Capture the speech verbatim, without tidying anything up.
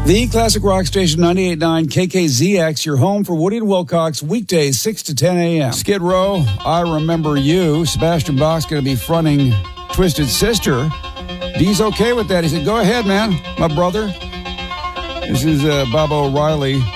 The Classic Rock Station ninety-eight point nine K K Z X, your home for Woody and Wilcox, weekdays six to ten a.m. Skid Row, I Remember You. Sebastian Bach's going to be fronting Twisted Sister. Dee's okay with that. He said, go ahead, man, my brother. This is uh, Bob O'Reilly.